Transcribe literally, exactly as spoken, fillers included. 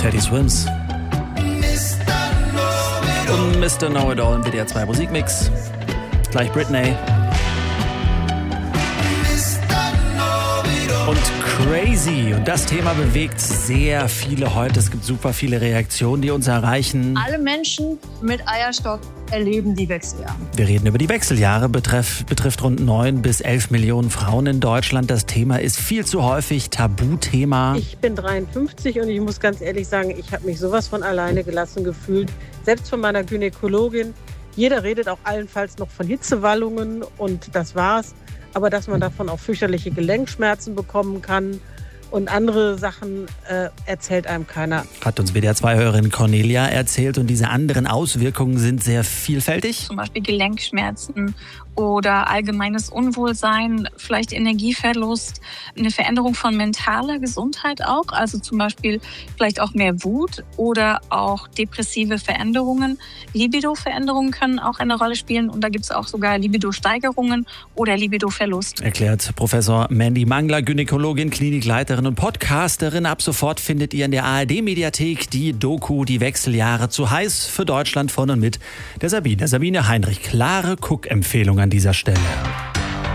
Teddy Swims und Mister Know-It-All im W D R zwei Musikmix. Gleich Britney und Crazy. Und das Thema bewegt sehr viele heute. Es gibt super viele Reaktionen, die uns erreichen. Alle Menschen mit Eierstock erleben die Wechseljahre. Wir reden über die Wechseljahre, betreff, betrifft rund neun bis elf Millionen Frauen in Deutschland. Das Thema ist viel zu häufig Tabuthema. Ich bin dreiundfünfzig und ich muss ganz ehrlich sagen, ich habe mich sowas von alleine gelassen gefühlt. Selbst von meiner Gynäkologin. Jeder redet auch allenfalls noch von Hitzewallungen und das war's. Aber dass man davon auch fürchterliche Gelenkschmerzen bekommen kann und andere Sachen äh, erzählt einem keiner. Hat uns W D R zwei-Hörerin Cornelia erzählt, und diese anderen Auswirkungen sind sehr vielfältig. Zum Beispiel Gelenkschmerzen oder allgemeines Unwohlsein, vielleicht Energieverlust, eine Veränderung von mentaler Gesundheit auch, also zum Beispiel vielleicht auch mehr Wut oder auch depressive Veränderungen. Libido-Veränderungen können auch eine Rolle spielen, und da gibt es auch sogar Libido-Steigerungen oder Libido-Verlust. Erklärt Professor Mandy Mangler, Gynäkologin, Klinikleiterin und Podcasterin. Ab sofort findet ihr in der A R D-Mediathek die Doku Die Wechseljahre, zu heiß für Deutschland, von und mit der Sabine. Sabine Heinrich, klare Guckempfehlung an dieser Stelle.